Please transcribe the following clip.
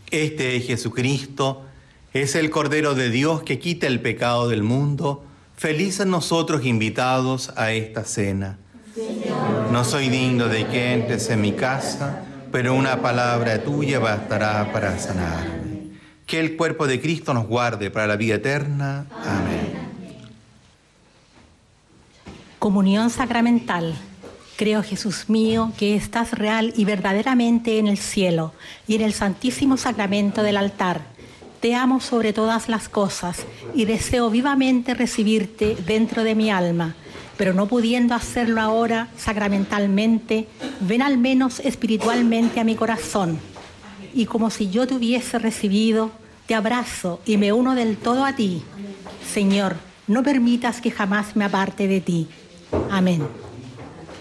Este es Jesucristo, es el Cordero de Dios que quita el pecado del mundo. Felices nosotros invitados a esta cena. Señor, no soy digno de que entres en mi casa, pero una palabra tuya bastará para sanarme. Que el cuerpo de Cristo nos guarde para la vida eterna. Amén. Comunión sacramental. Creo, Jesús mío, que estás real y verdaderamente en el cielo y en el santísimo sacramento del altar. Te amo sobre todas las cosas y deseo vivamente recibirte dentro de mi alma, pero no pudiendo hacerlo ahora sacramentalmente, ven al menos espiritualmente a mi corazón. Y como si yo te hubiese recibido, te abrazo y me uno del todo a ti. Señor, no permitas que jamás me aparte de ti. Amén.